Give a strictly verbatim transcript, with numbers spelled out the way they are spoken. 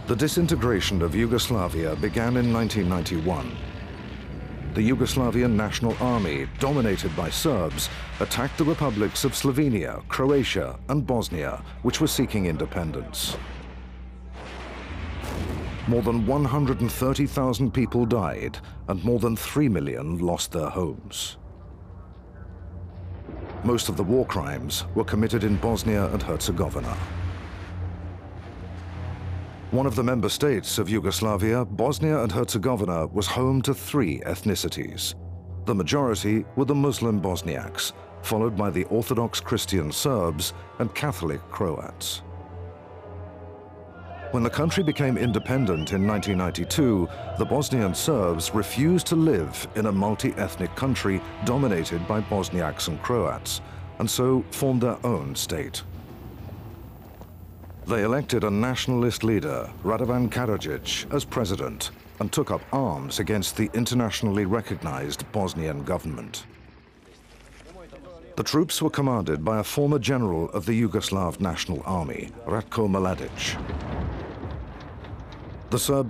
The disintegration of Yugoslavia began in nineteen ninety-one. The Yugoslavian National Army, dominated by Serbs, attacked the republics of Slovenia, Croatia, and Bosnia, which were seeking independence. More than one hundred thirty thousand people died, and more than three million lost their homes. Most of the war crimes were committed in Bosnia and Herzegovina. One of the member states of Yugoslavia, Bosnia and Herzegovina, was home to three ethnicities. The majority were the Muslim Bosniaks, followed by the Orthodox Christian Serbs and Catholic Croats. When the country became independent in nineteen ninety-two, the Bosnian Serbs refused to live in a multi-ethnic country dominated by Bosniaks and Croats, and so formed their own state. They elected a nationalist leader, Radovan Karadzic, as president and took up arms against the internationally recognized Bosnian government. The troops were commanded by a former general of the Yugoslav National Army, Ratko Mladic. The Serb